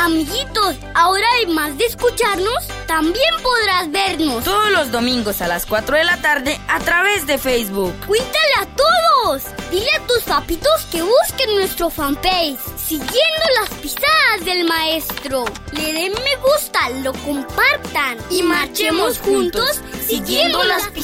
Amiguitos, ahora además de escucharnos, también podrás vernos todos los domingos a las 4 de la tarde a través de Facebook. ¡Cuéntale a todos! Dile a tus papitos que busquen nuestro fanpage, siguiendo las pisadas del maestro. Le den me gusta, lo compartan y marchemos juntos siguiendo las pisadas